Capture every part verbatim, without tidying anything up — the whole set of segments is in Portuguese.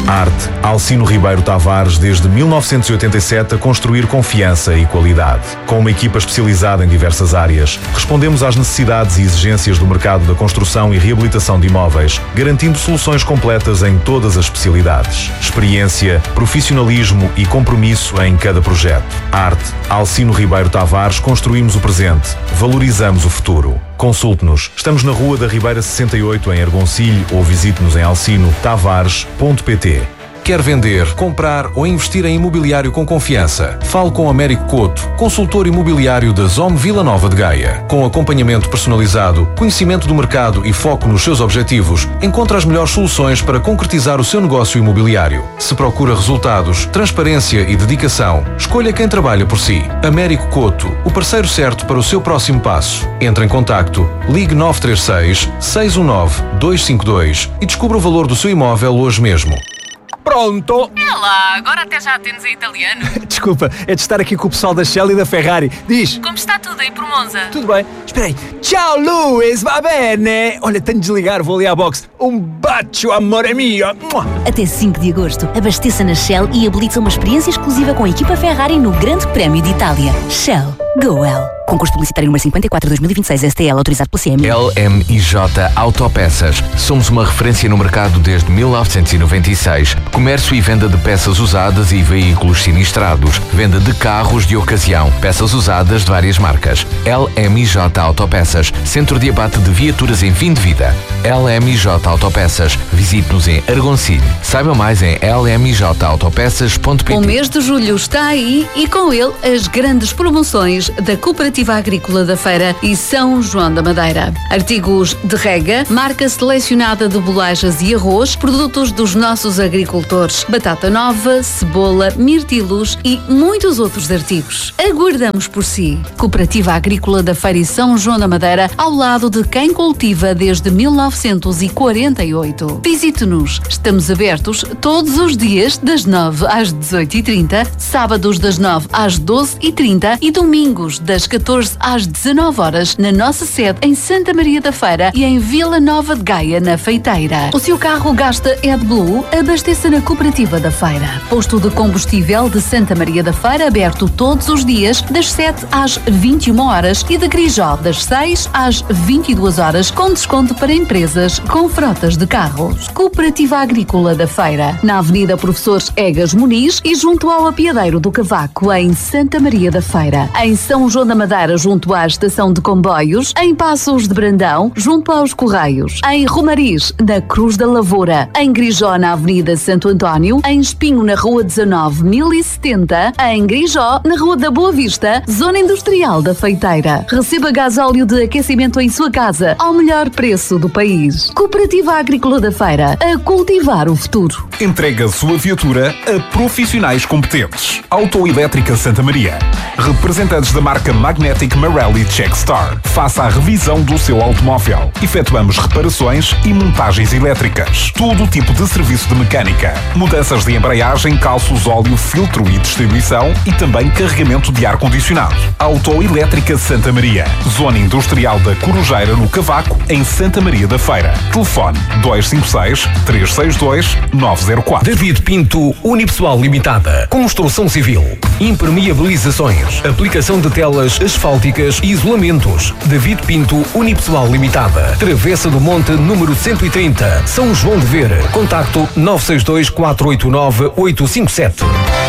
Arte. Alcino Ribeiro Tavares, desde mil novecentos e oitenta e sete, a construir confiança e qualidade. Com uma equipa especializada em diversas áreas, respondemos às necessidades e exigências do mercado da construção e reabilitação de imóveis, garantindo soluções completas em todas as especialidades. Experiência, profissionalismo e compromisso em cada projeto. Arte. Alcino Ribeiro Tavares, construímos o presente, valorizamos o futuro. Consulte-nos. Estamos na Rua da Ribeira sessenta e oito, em Argoncilho, ou visite-nos em alcino tavares ponto pt. Quer vender, comprar ou investir em imobiliário com confiança? Fale com Américo Couto, consultor imobiliário da Zom Vila Nova de Gaia. Com acompanhamento personalizado, conhecimento do mercado e foco nos seus objetivos, encontra as melhores soluções para concretizar o seu negócio imobiliário. Se procura resultados, transparência e dedicação, escolha quem trabalha por si. Américo Couto, o parceiro certo para o seu próximo passo. Entre em contacto, ligue nove três seis, seis um nove, dois cinco dois e descubra o valor do seu imóvel hoje mesmo. Pronto! É lá, agora até já atendes em italiano. Desculpa, é de estar aqui com o pessoal da Shell e da Ferrari. Diz. Como está tudo aí por Monza? Tudo bem. Espera aí. Ciao, Luís, va bene? Olha, tenho de desligar, vou ali à boxe. Um bacio, amore mio. Até cinco de agosto, abasteça na Shell e habilita uma experiência exclusiva com a equipa Ferrari no Grande Prémio de Itália. Shell. Go well. Concurso publicitário número cinquenta e quatro de dois mil e vinte e seis, S T L, autorizado pela C M. L M I J Autopeças. Somos uma referência no mercado desde mil novecentos e noventa e seis. Comércio e venda de peças usadas e veículos sinistrados. Venda de carros de ocasião. Peças usadas de várias marcas. L M I J Autopeças. Centro de abate de viaturas em fim de vida. L M I J Autopeças. Visite-nos em Argoncilho. Saiba mais em l m i j autopeças ponto p t. O mês de julho está aí e com ele as grandes promoções da Cooperativa Agrícola da Feira e São João da Madeira. Artigos de rega, marca selecionada de bolachas e arroz, produtos dos nossos agricultores, batata nova, cebola, mirtilos e muitos outros artigos. Aguardamos por si. Cooperativa Agrícola da Feira e São João da Madeira, ao lado de quem cultiva desde mil novecentos e quarenta e oito. Visite-nos. Estamos abertos todos os dias das nove às dezoito e trinta, sábados das nove às doze e trinta e domingos das catorze às dezanove horas na nossa sede em Santa Maria da Feira e em Vila Nova de Gaia, na Feiteira. O seu carro gasta AdBlue? Abasteça na Cooperativa da Feira. Posto de combustível de Santa Maria da Feira, aberto todos os dias das sete às vinte e uma horas e de Grijó das seis às vinte e duas horas, com desconto para empresas com frotas de carros. Cooperativa Agrícola da Feira, na Avenida Professores Egas Muniz e junto ao Apiadeiro do Cavaco, em Santa Maria da Feira. Em São João da Madeira, junto à Estação de Comboios, em Passos de Brandão, junto aos Correios, em Romariz, na Cruz da Lavoura, em Grijó, na Avenida Santo António, em Espinho, na Rua dezanove mil e setenta, em Grijó, na Rua da Boa Vista, Zona Industrial da Feiteira. Receba gasóleo de aquecimento em sua casa, ao melhor preço do país. Cooperativa Agrícola da Feira, a cultivar o futuro. Entrega a sua viatura a profissionais competentes. Autoelétrica Santa Maria. Representantes da marca Magnetic Marelli Checkstar. Faça a revisão do seu automóvel. Efetuamos reparações e montagens elétricas. Todo tipo de serviço de mecânica. Mudanças de embreagem, calços, óleo, filtro e distribuição e também carregamento de ar-condicionado. Autoelétrica Santa Maria. Zona Industrial da Corujeira, no Cavaco, em Santa Maria da Feira. Telefone dois cinco seis, três seis dois, nove zero quatro. David Pinto Unipessoal Limitada. Construção civil. Impermeabilizações. Aplicação de telas asfálticas e isolamentos. David Pinto Unipessoal Limitada. Travessa do Monte, número cento e trinta. São João de Ver. Contacto nove seis dois, quatro oito nove, oito cinco sete.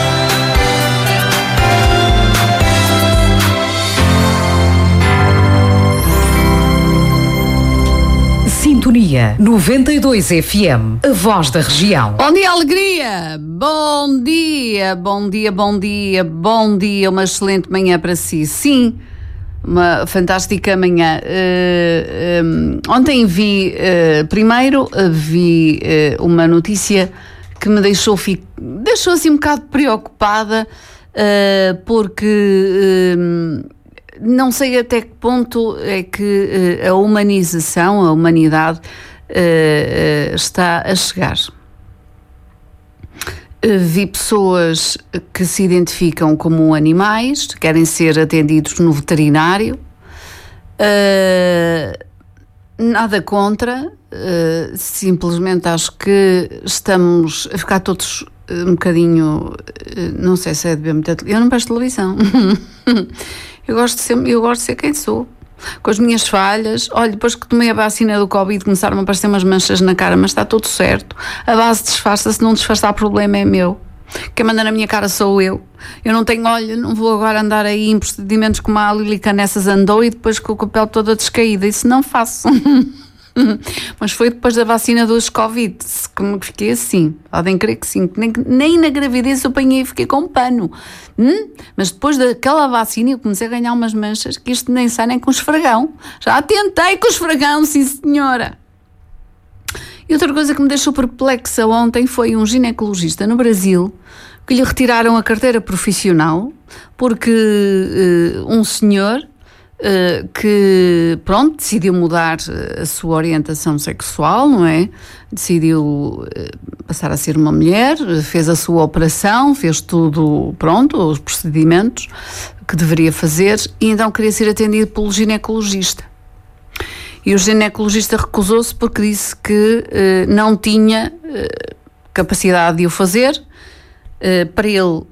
Sintonia noventa e dois F M, a voz da região. Bom dia, alegria! Bom dia, bom dia, bom dia, bom dia. Uma excelente manhã para si. Sim, uma fantástica manhã. Uh, um, ontem vi, uh, primeiro, uh, vi uh, uma notícia que me deixou, deixou assim um bocado preocupada, uh, porque... Uh, não sei até que ponto é que uh, a humanização, a humanidade uh, uh, está a chegar. Uh, vi pessoas que se identificam como animais, querem ser atendidos no veterinário, uh, Nada contra, uh, simplesmente acho que estamos a ficar todos uh, um bocadinho, uh, não sei se é de ver muita televisão. Eu não vejo televisão. eu, gosto de ser, eu gosto de ser quem sou, com as minhas falhas. Olha, depois que tomei a vacina do Covid começaram a aparecer umas manchas na cara, mas está tudo certo. A base disfarça, se não disfarçar, o problema é meu. Quem manda na minha cara sou eu. Eu não tenho, olha, não vou agora andar aí em procedimentos como a Lili Canessas andou e depois com a pele toda descaída. Isso não faço. Mas foi depois da vacina dos Covid que me fiquei assim. Podem crer que sim. Nem, nem na gravidez eu apanhei e fiquei com um pano. Hum? Mas depois daquela vacina eu comecei a ganhar umas manchas que isto nem sai nem com esfregão. Já tentei com esfregão, sim senhora. E outra coisa que me deixou perplexa ontem foi um ginecologista no Brasil que lhe retiraram a carteira profissional porque uh, um senhor uh, que, pronto, decidiu mudar a sua orientação sexual, não é? Decidiu uh, passar a ser uma mulher, fez a sua operação, fez tudo, pronto, os procedimentos que deveria fazer e então queria ser atendido pelo ginecologista. E o ginecologista recusou-se porque disse que uh, não tinha uh, capacidade de o fazer. Uh, para ele uh,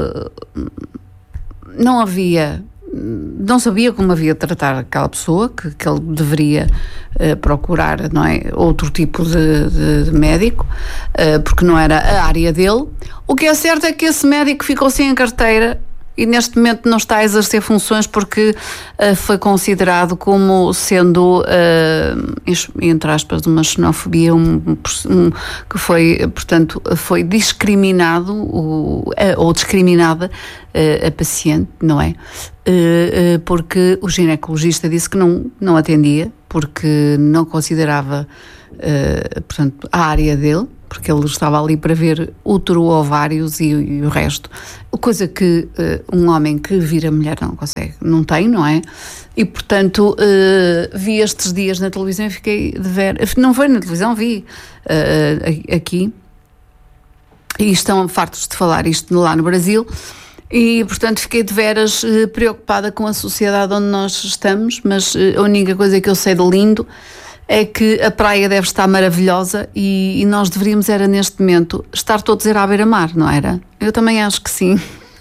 não havia, não sabia como havia de tratar aquela pessoa, que, que ele deveria uh, procurar, não é, outro tipo de, de, de médico, uh, porque não era a área dele. O que é certo é que esse médico ficou sem a carteira e neste momento não está a exercer funções porque uh, foi considerado como sendo, uh, entre aspas, uma xenofobia, um, um, que foi, portanto, foi discriminado o, uh, ou discriminada uh, a paciente, não é? Uh, uh, porque o ginecologista disse que não, não atendia, porque não considerava, uh, portanto, a área dele, porque ele estava ali para ver útero, ovários e, e o resto. Coisa que uh, um homem que vira mulher não consegue, não tem, não é? E, portanto, uh, vi estes dias na televisão e fiquei de ver... Não foi na televisão, vi uh, aqui. E estão fartos de falar isto lá no Brasil. E, portanto, fiquei de veras uh, preocupada com a sociedade onde nós estamos, mas uh, a única coisa que eu sei de lindo é que a praia deve estar maravilhosa e, e nós deveríamos era neste momento estar todos à beira-mar, não era? Eu também acho que sim.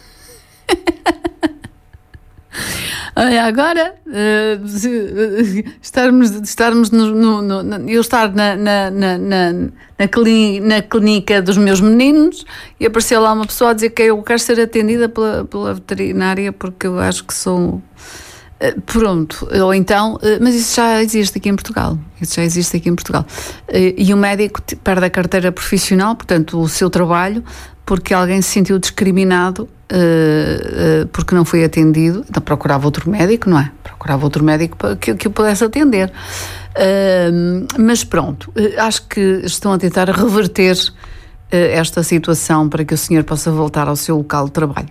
Olha, agora uh, estarmos, estarmos no, no, no, eu estar na, na, na, na, na, clínica, na clínica dos meus meninos e apareceu lá uma pessoa a dizer que eu quero ser atendida pela, pela veterinária porque eu acho que sou... Pronto, ou então, mas isso já existe aqui em Portugal, isso já existe aqui em Portugal, e o médico perde a carteira profissional, portanto o seu trabalho, porque alguém se sentiu discriminado porque não foi atendido, então procurava outro médico, não é? Procurava outro médico que, que o pudesse atender, mas pronto, acho que estão a tentar reverter esta situação para que o senhor possa voltar ao seu local de trabalho.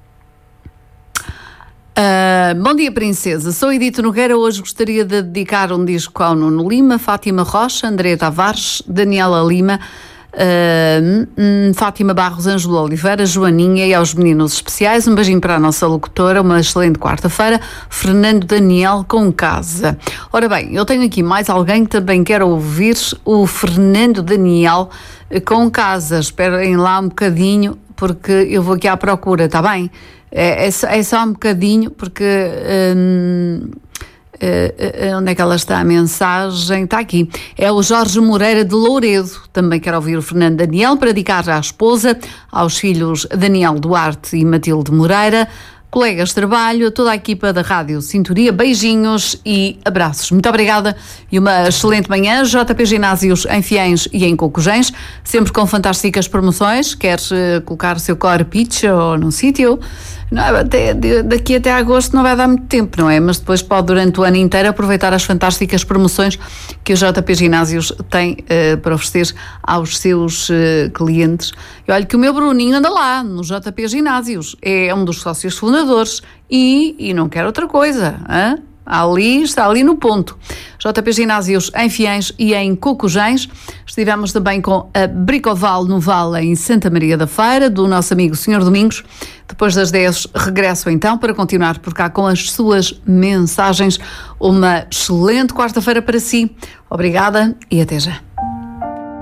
Uh, bom dia, princesa. Sou Edith Nogueira. Hoje gostaria de dedicar um disco ao Nuno Lima, Fátima Rocha, André Tavares, Daniela Lima, uh, um, Fátima Barros, Ângelo Oliveira, Joaninha e aos meninos especiais. Um beijinho para a nossa locutora. Uma excelente quarta-feira. Fernando Daniel com casa. Ora bem, eu tenho aqui mais alguém que também quer ouvir o Fernando Daniel com casa. Esperem lá um bocadinho porque eu vou aqui à procura, está bem? É, é, só, é só um bocadinho, porque hum, é, é, onde é que ela está? A mensagem está aqui. É o Jorge Moreira de Louredo. Também quero ouvir o Fernando Daniel para dedicar à esposa, aos filhos Daniel Duarte e Matilde Moreira, colegas de trabalho, a toda a equipa da Rádio Sintonia. Beijinhos e abraços. Muito obrigada e uma excelente manhã. J P Ginásios em Fiens e em Cocujens, sempre com fantásticas promoções. Queres uh, colocar o seu core pitch ou num sítio? Não, até, daqui até agosto não vai dar muito tempo, não é? Mas depois pode durante o ano inteiro aproveitar as fantásticas promoções que o J P Ginásios tem uh, para oferecer aos seus uh, clientes. E olha que o meu Bruninho anda lá no J P Ginásios, é um dos sócios fundadores e, e não quer outra coisa, hein? Ali, está ali no ponto. J P Ginásios em Fiães e em Cocujães. Estivemos também com a Bricoval no Vale em Santa Maria da Feira, do nosso amigo senhor Domingos. Depois das dez, regresso então para continuar por cá com as suas mensagens. Uma excelente quarta-feira para si. Obrigada e até já.